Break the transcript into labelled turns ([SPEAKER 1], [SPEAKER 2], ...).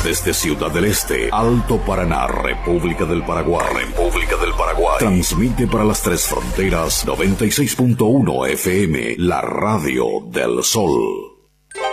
[SPEAKER 1] Desde Ciudad del Este, Alto Paraná, República del Paraguay. Transmite para las tres fronteras 96.1 FM, la radio del sol.